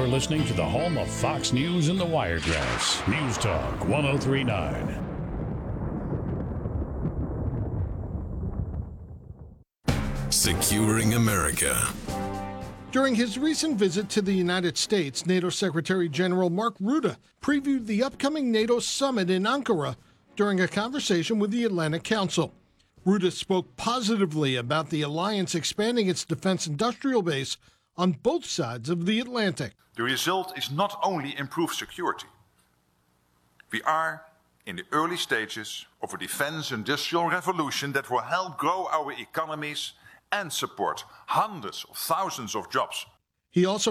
You're listening to the home of Fox News and the Wiregrass. News Talk 1039. Securing America. During his recent visit to the United States, NATO Secretary General Mark Rutte previewed the upcoming NATO summit in Ankara during a conversation with the Atlantic Council. Rutte spoke positively about the alliance expanding its defense industrial base on both sides of the Atlantic. The result is not only improved security. We are in the early stages of a defense industrial revolution that will help grow our economies and support hundreds of thousands of jobs. He also